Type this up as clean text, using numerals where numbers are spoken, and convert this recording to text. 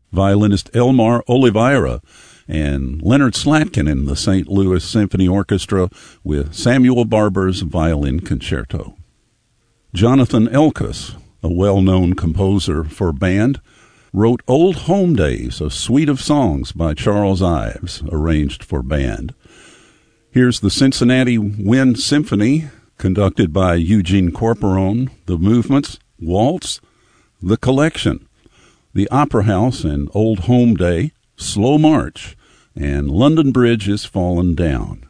violinist Elmar Oliveira, and Leonard Slatkin in the St. Louis Symphony Orchestra with Samuel Barber's Violin Concerto. Jonathan Elkus, a well-known composer for band, wrote Old Home Days, a suite of songs by Charles Ives, arranged for band. Here's the Cincinnati Wind Symphony, conducted by Eugene Corporon, the movements, Waltz, The Collection, the Opera House and Old Home Day, Slow March, and London Bridge is Fallen Down.